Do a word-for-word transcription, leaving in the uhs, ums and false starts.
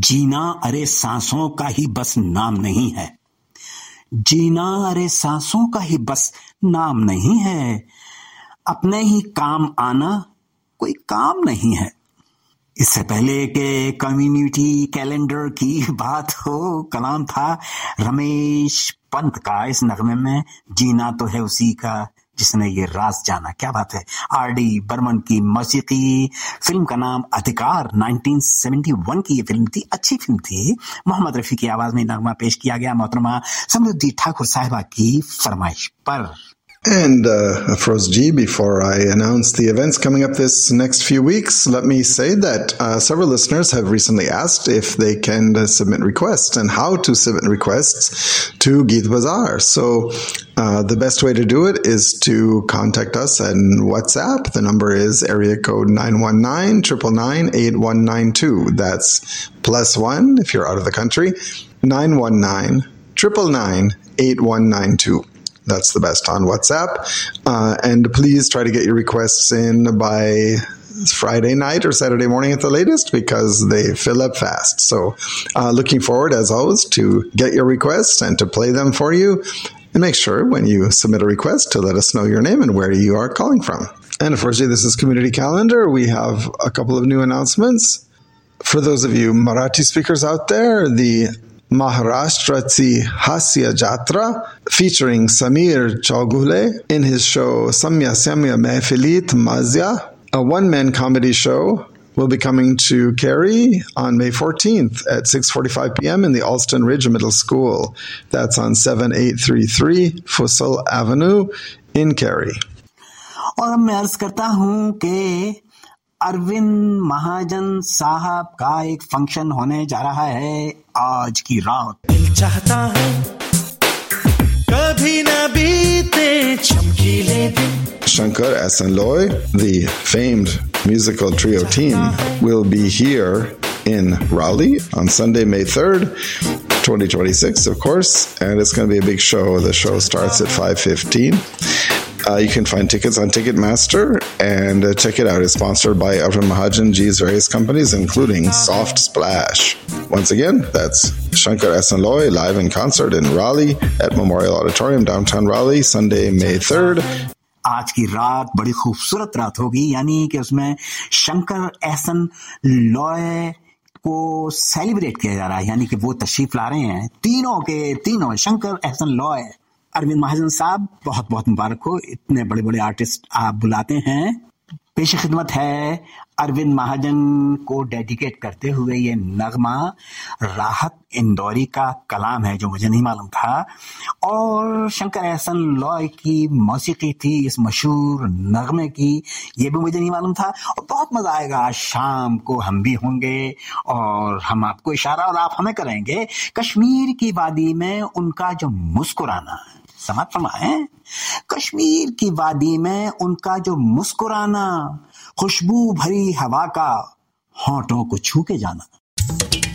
जीना अरे सांसों का ही बस नाम नहीं है। जीना अरे सांसों का ही बस नाम नहीं है। अपने ही काम आना कोई काम नहीं है। इससे पहले के कम्युनिटी कैलेंडर की बात हो, कलाम था रमेश पंत का इस नगमे में, जीना तो है उसी का जिसने ये राज जाना। क्या बात है। आर डी बर्मन की मौसीकी, फिल्म का नाम अधिकार, उन्नीस सौ इकहत्तर की ये फिल्म थी, अच्छी फिल्म थी। मोहम्मद रफी की आवाज में नगमा पेश किया गया मोहतरमा समृद्धि ठाकुर साहिबा की फरमाइश पर। And uh, Afroz G, before I announce the events coming up this next few weeks, let me say that uh, several listeners have recently asked if they can uh, submit requests and how to submit requests to Geet Bazaar. So uh, the best way to do it is to contact us on WhatsApp. The number is area code nine one nine, nine nine nine, eight one nine two. That's plus one if you're out of the country, nine one nine, nine nine nine, eight one nine two. That's the best on WhatsApp. Uh, and please try to get your requests in by Friday night or Saturday morning at the latest, because they fill up fast. So uh, looking forward, as always, to get your requests and to play them for you. And make sure when you submit a request to let us know your name and where you are calling from. And unfortunately, this is Community Calendar. We have a couple of new announcements. For those of you Marathi speakers out there, the Maharashtrachi Hasya Jatra featuring Samir Chaugule in his show Samya Samya Mehfilit Mazya, a one-man comedy show, will be coming to Cary on May fourteenth at six forty-five p.m. in the Alston Ridge Middle School. That's on seven eight three three Fussell Avenue in Cary. और मैं अर्ज करता हूं कि अरविंद महाजन साहब का एक function होने जा रहा है आज की रात। दिल चाहता है कभी न बीते चमकीले दिन। Shankar Ahsan Loy, the famed musical trio team, will be here in Raleigh on Sunday, May third, twenty twenty-six, of course, and it's going to be a big show. The show starts at five fifteen. Uh, you can find tickets on Ticketmaster, and uh, check it out. It's sponsored by Arvind Mahajan G's various companies, including Soft Splash. Once again, that's Shankar Ahsan Loy live in concert in Raleigh at Memorial Auditorium, downtown Raleigh, Sunday, May third. आज की रात बड़ी खूबसूरत रात होगी, यानी कि उसमें शंकर एहसन लॉय को सेलिब्रेट किया जा रहा है, यानी कि वो तशरीफ ला रहे हैं। तीनों के तीनों, शंकर एहसन लॉय, अरविंद महाजन साहब, बहुत बहुत मुबारक हो, इतने बड़े बड़े आर्टिस्ट आप बुलाते हैं। पेश खिदमत है अरविंद महाजन को डेडिकेट करते हुए ये नगमा राहत इंदौरी का कलाम है, जो मुझे नहीं मालूम था, और शंकर एहसन लॉय की मौसीकी थी इस मशहूर नगमे की, ये भी मुझे नहीं मालूम था। और बहुत मजा आएगा। आज शाम को हम भी होंगे और हम आपको इशारा और आप हमें करेंगे। कश्मीर की वादी में उनका जो मुस्कुराना, समाप्त फरमाएं, कश्मीर की वादी में उनका जो मुस्कुराना, खुशबू भरी हवा का होंठों को छू के जाना।